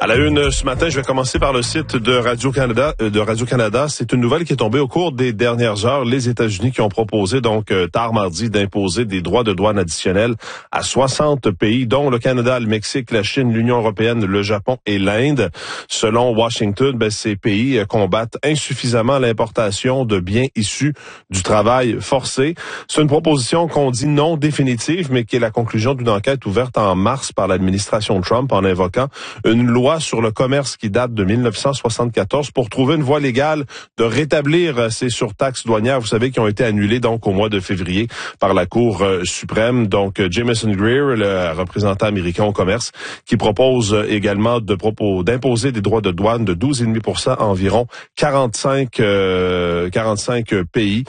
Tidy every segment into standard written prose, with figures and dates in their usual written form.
À la une ce matin, je vais commencer par le site de Radio-Canada. C'est une nouvelle qui est tombée au cours des dernières heures. Les États-Unis qui ont proposé donc tard mardi d'imposer des droits de douane additionnels à 60 pays, dont le Canada, le Mexique, la Chine, l'Union européenne, le Japon et l'Inde. Selon Washington, ces pays combattent insuffisamment l'importation de biens issus du travail forcé. C'est une proposition qu'on dit non définitive, mais qui est la conclusion d'une enquête ouverte en mars par l'administration Trump en invoquant une loi sur le commerce qui date de 1974 pour trouver une voie légale de rétablir ces surtaxes douanières, vous savez, qui ont été annulées donc au mois de février par la Cour suprême. Donc Jamieson Greer, le représentant américain au commerce, qui propose également d'imposer des droits de douane de 12,5% à environ 45 pays.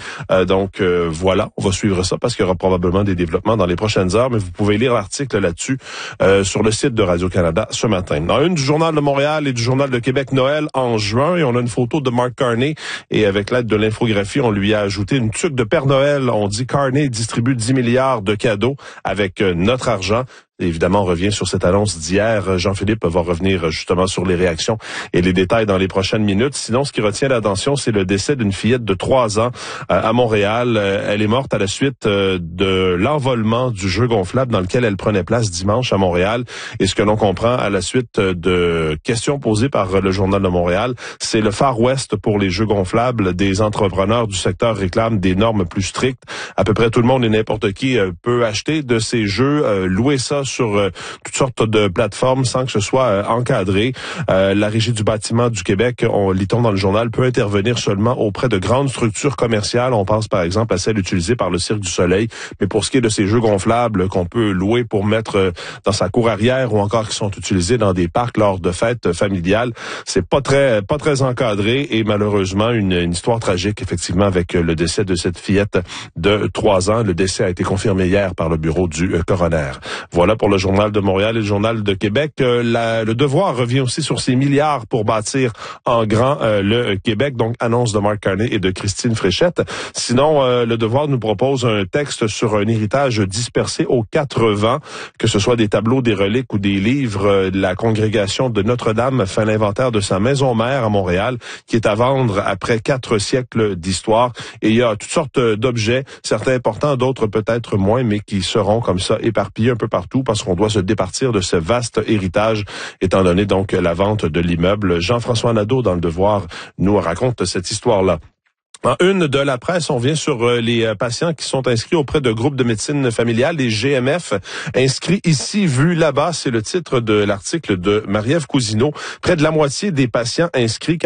Voilà, on va suivre ça parce qu'il y aura probablement des développements dans les prochaines heures, mais vous pouvez lire l'article là-dessus sur le site de Radio-Canada ce matin. Dans une du Journal de Montréal et du Journal de Québec, Noël en juin, et on a une photo de Mark Carney, et avec l'aide de l'infographie, on lui a ajouté une tuque de Père Noël. On dit Carney distribue 10 milliards de cadeaux avec notre argent. Évidemment, on revient sur cette annonce d'hier. Jean-Philippe va revenir justement sur les réactions et les détails dans les prochaines minutes. Sinon, ce qui retient l'attention, c'est le décès d'une fillette de 3 ans à Montréal. Elle est morte à la suite de l'envolement du jeu gonflable dans lequel elle prenait place dimanche à Montréal. Et ce que l'on comprend à la suite de questions posées par le Journal de Montréal, c'est le Far West pour les jeux gonflables. Des entrepreneurs du secteur réclament des normes plus strictes. À peu près tout le monde et n'importe qui peut acheter de ces jeux, louer ça sur toutes sortes de plateformes sans que ce soit encadré. La Régie du bâtiment du Québec, lit-on dans le journal, peut intervenir seulement auprès de grandes structures commerciales. On pense par exemple à celle utilisée par le Cirque du Soleil. Mais pour ce qui est de ces jeux gonflables qu'on peut louer pour mettre dans sa cour arrière ou encore qui sont utilisés dans des parcs lors de fêtes familiales, c'est pas très encadré et malheureusement une histoire tragique effectivement avec le décès de cette fillette de 3 ans. Le décès a été confirmé hier par le bureau du coroner. Voilà pour le Journal de Montréal et le Journal de Québec. Le Devoir revient aussi sur ces milliards pour bâtir en grand le Québec, donc annonce de Mark Carney et de Christine Fréchette. Sinon, le Devoir nous propose un texte sur un héritage dispersé aux 4 vents, que ce soit des tableaux, des reliques ou des livres. La congrégation de Notre-Dame fait l'inventaire de sa maison mère à Montréal, qui est à vendre après 4 siècles d'histoire. Et il y a toutes sortes d'objets, certains importants, d'autres peut-être moins, mais qui seront comme ça éparpillés un peu partout parce qu'on doit se départir de ce vaste héritage, étant donné donc la vente de l'immeuble. Jean-François Nadeau, dans Le Devoir, nous raconte cette histoire-là. En une de la presse, on vient sur les patients qui sont inscrits auprès de groupes de médecine familiale, les GMF, inscrits ici, vus là-bas. C'est le titre de l'article de Marie-Ève Cousineau. Près de la moitié des patients inscrits,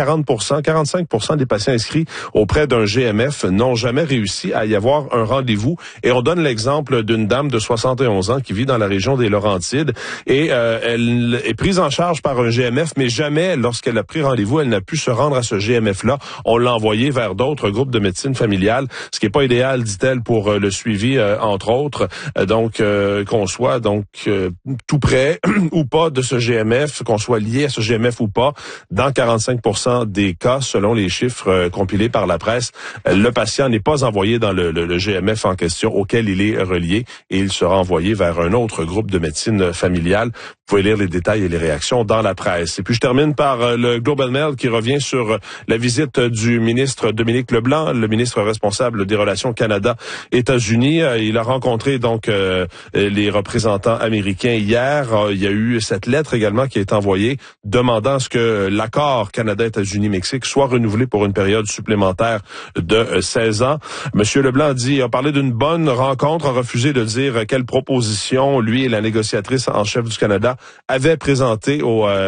45% des patients inscrits auprès d'un GMF n'ont jamais réussi à y avoir un rendez-vous. Et on donne l'exemple d'une dame de 71 ans qui vit dans la région des Laurentides et elle est prise en charge par un GMF, mais jamais, lorsqu'elle a pris rendez-vous, elle n'a pu se rendre à ce GMF-là. On l'a envoyée vers d'autres groupes de médecine familiale, ce qui est pas idéal, dit-elle, pour le suivi, entre autres. Qu'on soit tout près ou pas de ce GMF, qu'on soit lié à ce GMF ou pas, dans 45% des cas, selon les chiffres compilés par la presse, le patient n'est pas envoyé dans le GMF en question auquel il est relié et il sera envoyé vers un autre groupe de médecine familiale. Vous pouvez lire les détails et les réactions dans la presse. Et puis je termine par le Globe and Mail qui revient sur la visite du ministre Dominique Leblanc, le ministre responsable des relations Canada-États-Unis. Il a rencontré donc les représentants américains hier. Il y a eu cette lettre également qui est envoyée demandant à ce que l'accord Canada-États-Unis-Mexique soit renouvelé pour une période supplémentaire de 16 ans. Monsieur Leblanc a parlé d'une bonne rencontre, a refusé de dire quelle proposition lui et la négociatrice en chef du Canada avaient présenté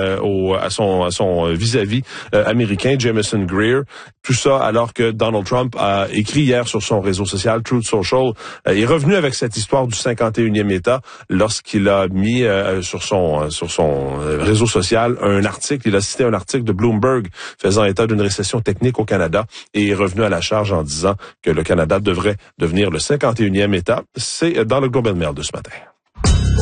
à son vis-à-vis américain, Jamieson Greer. Tout ça alors que Donald Trump a écrit hier sur son réseau social, Truth Social, est revenu avec cette histoire du 51e État lorsqu'il a mis sur son réseau social un article. Il a cité un article de Bloomberg faisant état d'une récession technique au Canada et est revenu à la charge en disant que le Canada devrait devenir le 51e État. C'est dans le Globe and Mail de ce matin.